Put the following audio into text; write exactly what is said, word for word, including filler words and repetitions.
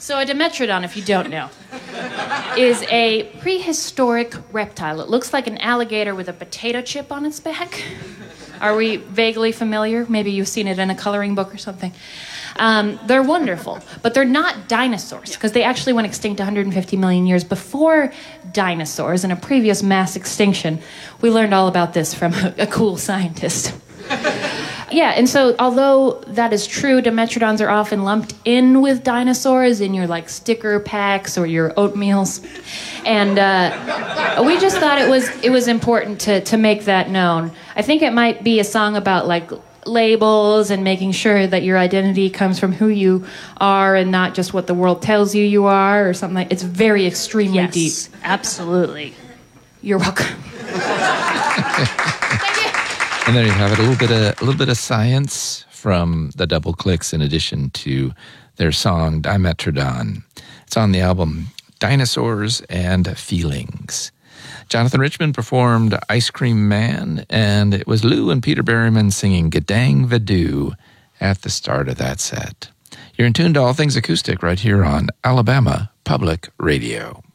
So a Dimetrodon, if you don't know, is a prehistoric reptile. It looks like an alligator with a potato chip on its back. Are we vaguely familiar? Maybe you've seen it in a coloring book or something. Um, they're wonderful, but they're not dinosaurs, because they actually went extinct one hundred fifty million years before dinosaurs in a previous mass extinction. We learned all about this from a, a cool scientist. Yeah, and so although that is true, Dimetrodons are often lumped in with dinosaurs in your like sticker packs or your oatmeals, and uh, we just thought it was it was important to to make that known. I think it might be a song about like labels and making sure that your identity comes from who you are and not just what the world tells you you are or something like. It's very extremely yes, deep. Absolutely. You're welcome. And there you have it, a little bit of a little bit of science from the Double Clicks in addition to their song Dimetrodon. It's on the album Dinosaurs and Feelings. Jonathan Richman performed Ice Cream Man, and it was Lou and Peter Berryman singing Gadang Vadoo at the start of that set. You're in tune to All Things Acoustic right here on Alabama Public Radio.